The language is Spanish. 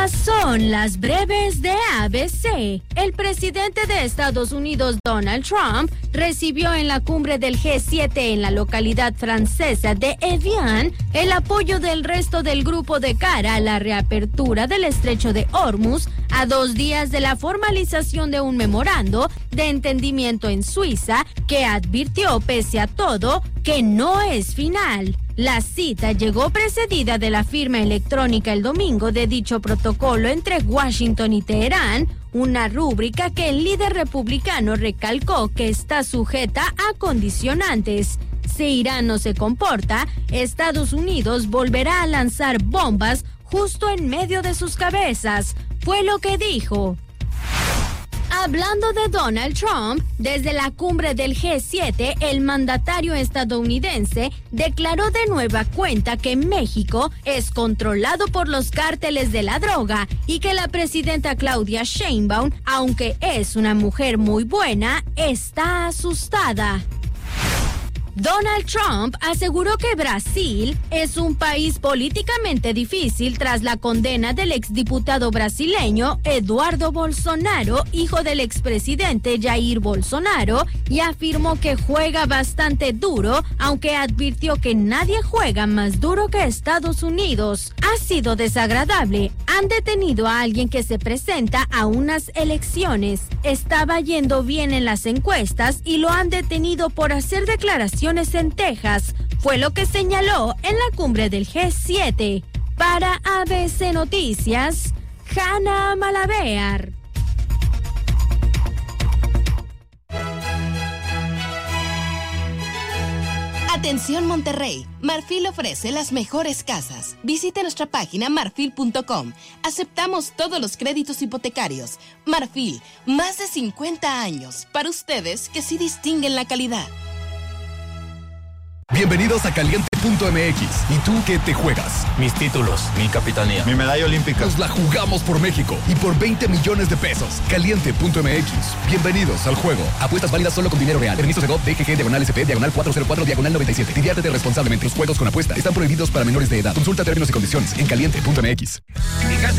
Estas son las breves de ABC. El presidente de Estados Unidos, Donald Trump, recibió en la cumbre del G7 en la localidad francesa de Evian el apoyo del resto del grupo de cara a la reapertura del estrecho de Hormuz a 2 días de la formalización de un memorando de entendimiento en Suiza que advirtió, pese a todo, que no es final. La cita llegó precedida de la firma electrónica el domingo de dicho protocolo entre Washington y Teherán, una rúbrica que el líder republicano recalcó que está sujeta a condicionantes. Si Irán no se comporta, Estados Unidos volverá a lanzar bombas justo en medio de sus cabezas, fue lo que dijo. Hablando de Donald Trump, desde la cumbre del G7, el mandatario estadounidense declaró de nueva cuenta que México es controlado por los cárteles de la droga y que la presidenta Claudia Sheinbaum, aunque es una mujer muy buena, está asustada. Donald Trump aseguró que Brasil es un país políticamente difícil tras la condena del exdiputado brasileño Eduardo Bolsonaro, hijo del expresidente Jair Bolsonaro, y afirmó que juega bastante duro, aunque advirtió que nadie juega más duro que Estados Unidos. Ha sido desagradable. Han detenido a alguien que se presenta a unas elecciones. Estaba yendo bien en las encuestas y lo han detenido por hacer declaraciones en Texas, fue lo que señaló en la cumbre del G7. Para ABC Noticias, Hanna Malabear. Atención Monterrey, Marfil ofrece las mejores casas. Visite nuestra página marfil.com. Aceptamos todos los créditos hipotecarios. Marfil, más de 50 años para ustedes que sí distinguen la calidad. Bienvenidos a Caliente.mx. ¿Y tú qué te juegas? Mis títulos, mi capitanía, mi medalla olímpica. Nos la jugamos por México y por 20 millones de pesos. Caliente.mx. Bienvenidos al juego. Apuestas válidas solo con dinero real. Permiso Segov, DGG, /SP, /404, /97. Diviértete responsablemente. Los juegos con apuesta están prohibidos para menores de edad. Consulta términos y condiciones en Caliente.mx.